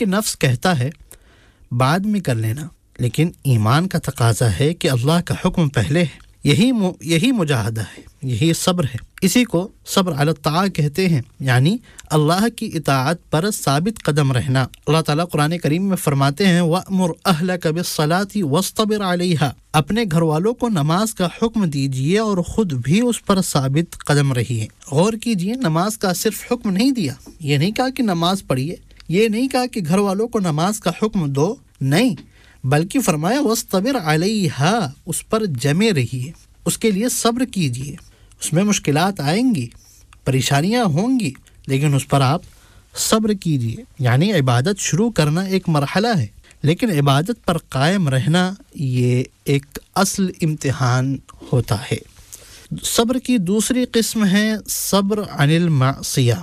کیونکہ نفس کہتا ہے بعد میں کر لینا، لیکن ایمان کا تقاضا ہے کہ اللہ کا حکم پہلے ہے۔ یہی مجاہدہ ہے، یہی صبر ہے۔ اسی کو صبر علی الطاعہ کہتے ہیں، یعنی اللہ کی اطاعت پر ثابت قدم رہنا۔ اللہ تعالیٰ قرآن کریم میں فرماتے ہیں وَأْمُرْ أَهْلَكَ بِالصَّلَاةِ وَاصْطَبِرْ عَلَيْهَا، اپنے گھر والوں کو نماز کا حکم دیجیے اور خود بھی اس پر ثابت قدم رہیے۔ غور کیجیے، نماز کا صرف حکم نہیں دیا، یہ نہیں کہا کہ نماز پڑھیے، یہ نہیں کہا کہ گھر والوں کو نماز کا حکم دو، نہیں، بلکہ فرمایا وَاصْطَبِرْ عَلَيْهَا، اس پر جمے رہیے، اس کے لیے صبر کیجیے۔ اس میں مشکلات آئیں گی، پریشانیاں ہوں گی، لیکن اس پر آپ صبر کیجیے۔ یعنی عبادت شروع کرنا ایک مرحلہ ہے، لیکن عبادت پر قائم رہنا یہ ایک اصل امتحان ہوتا ہے۔ صبر کی دوسری قسم ہے صبر عن المعصیہ،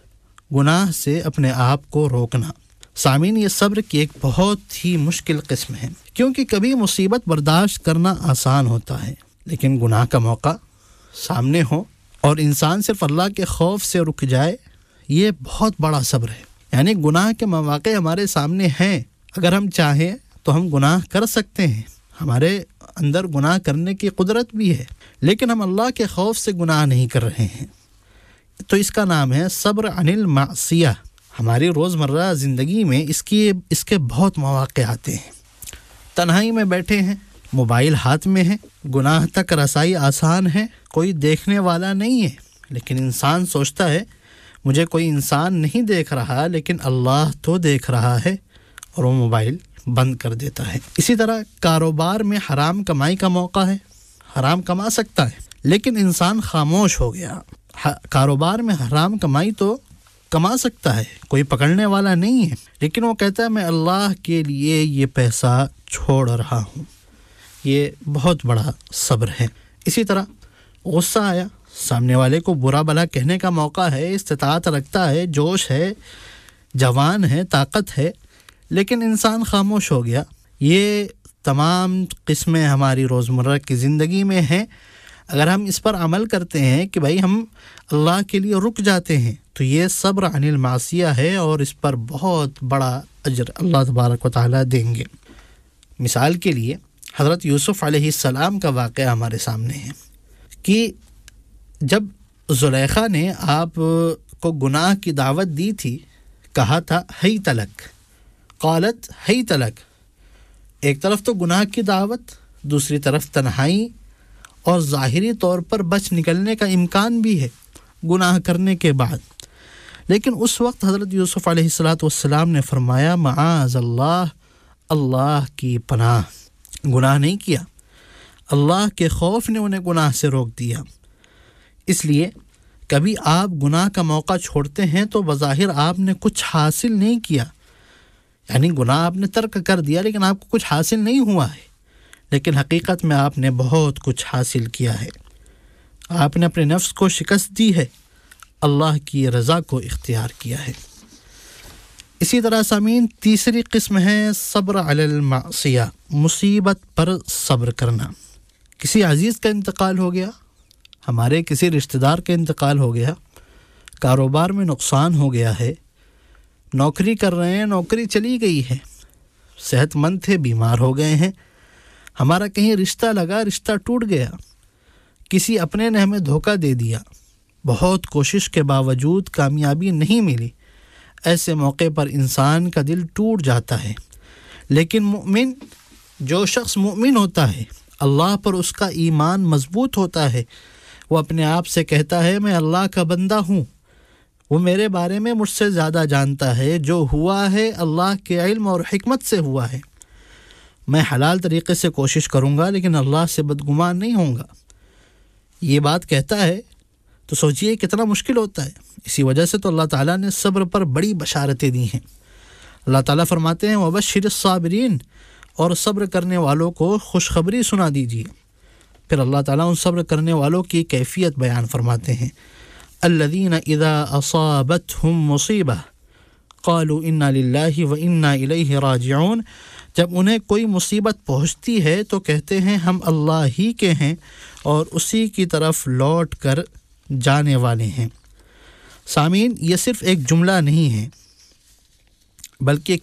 گناہ سے اپنے آپ کو روکنا۔ سامعین، یہ صبر کی ایک بہت ہی مشکل قسم ہے، کیونکہ کبھی مصیبت برداشت کرنا آسان ہوتا ہے، لیکن گناہ کا موقع سامنے ہو اور انسان صرف اللہ کے خوف سے رک جائے، یہ بہت بڑا صبر ہے۔ یعنی گناہ کے مواقع ہمارے سامنے ہیں، اگر ہم چاہیں تو ہم گناہ کر سکتے ہیں، ہمارے اندر گناہ کرنے کی قدرت بھی ہے، لیکن ہم اللہ کے خوف سے گناہ نہیں کر رہے ہیں، تو اس کا نام ہے صبر عن المعصیہ۔ ہماری روزمرہ زندگی میں اس کے بہت مواقع آتے ہیں۔ تنہائی میں بیٹھے ہیں، موبائل ہاتھ میں ہے، گناہ تک رسائی آسان ہے، کوئی دیکھنے والا نہیں ہے، لیکن انسان سوچتا ہے مجھے کوئی انسان نہیں دیکھ رہا، لیکن اللہ تو دیکھ رہا ہے، اور وہ موبائل بند کر دیتا ہے۔ اسی طرح کاروبار میں حرام کمائی کا موقع ہے، حرام کما سکتا ہے، لیکن انسان خاموش ہو گیا۔ کاروبار میں حرام کمائی تو کما سکتا ہے، کوئی پکڑنے والا نہیں ہے، لیکن وہ کہتا ہے میں اللہ کے لیے یہ پیسہ چھوڑ رہا ہوں۔ یہ بہت بڑا صبر ہے۔ اسی طرح غصہ آیا، سامنے والے کو برا بھلا کہنے کا موقع ہے، استطاعت رکھتا ہے، جوش ہے، جوان ہے، طاقت ہے، لیکن انسان خاموش ہو گیا۔ یہ تمام قسمیں ہماری روزمرہ کی زندگی میں ہیں۔ اگر ہم اس پر عمل کرتے ہیں کہ بھائی ہم اللہ کے لیے رک جاتے ہیں، تو یہ صبر عن المعصیہ ہے، اور اس پر بہت بڑا اجر اللہ تبارک و تعالیٰ دیں گے۔ مثال کے لیے حضرت یوسف علیہ السلام کا واقعہ ہمارے سامنے ہے کہ جب زلیخا نے آپ کو گناہ کی دعوت دی تھی، کہا تھا حیت لک، قالت حیت لک، ایک طرف تو گناہ کی دعوت، دوسری طرف تنہائی، اور ظاہری طور پر بچ نکلنے کا امکان بھی ہے گناہ کرنے کے بعد، لیکن اس وقت حضرت یوسف علیہ السلام نے فرمایا معاذ اللہ، اللہ کی پناہ، گناہ نہیں کیا، اللہ کے خوف نے انہیں گناہ سے روک دیا۔ اس لیے کبھی آپ گناہ کا موقع چھوڑتے ہیں تو بظاہر آپ نے کچھ حاصل نہیں کیا، یعنی گناہ آپ نے ترک کر دیا لیکن آپ کو کچھ حاصل نہیں ہوا ہے، لیکن حقیقت میں آپ نے بہت کچھ حاصل کیا ہے۔ آپ نے اپنے نفس کو شکست دی ہے، اللہ کی رضا کو اختیار کیا ہے۔ اسی طرح سامعین، تیسری قسم ہے صبر علی المعصیہ، مصیبت پر صبر کرنا۔ کسی عزیز کا انتقال ہو گیا، ہمارے کسی رشتہ دار کا انتقال ہو گیا، کاروبار میں نقصان ہو گیا ہے، نوکری کر رہے ہیں، نوکری چلی گئی ہے، صحت مند تھے، بیمار ہو گئے ہیں، ہمارا کہیں رشتہ لگا، رشتہ ٹوٹ گیا، کسی اپنے نے ہمیں دھوکہ دے دیا، بہت کوشش کے باوجود کامیابی نہیں ملی، ایسے موقع پر انسان کا دل ٹوٹ جاتا ہے، لیکن مومن، جو شخص مومن ہوتا ہے، اللہ پر اس کا ایمان مضبوط ہوتا ہے، وہ اپنے آپ سے کہتا ہے میں اللہ کا بندہ ہوں، وہ میرے بارے میں مجھ سے زیادہ جانتا ہے، جو ہوا ہے اللہ کے علم اور حکمت سے ہوا ہے، میں حلال طریقے سے کوشش کروں گا لیکن اللہ سے بدگمان نہیں ہوں گا۔ یہ بات کہتا ہے تو سوچئے کتنا مشکل ہوتا ہے۔ اسی وجہ سے تو اللہ تعالیٰ نے صبر پر بڑی بشارتیں دی ہیں۔ اللہ تعالیٰ فرماتے ہیں وَبَشِّرِ الصَّابِرِينَ، اور صبر کرنے والوں کو خوشخبری سنا دیجیے۔ پھر اللہ تعالیٰ ان صبر کرنے والوں کی کیفیت بیان فرماتے ہیں الَّذِينَ إِذَا أَصَابَتْهُمْ مُصِيبَةٌ قَالُوا إِنَّا لِلَّهِ وَإِنَّا إِلَيْهِ رَاجِعُونَ، جب انہیں کوئی مصیبت پہنچتی ہے تو کہتے ہیں ہم اللہ ہی کے ہیں اور اسی کی طرف لوٹ کر جانے والے ہیں۔ سامعین، یہ صرف ایک جملہ نہیں ہے بلکہ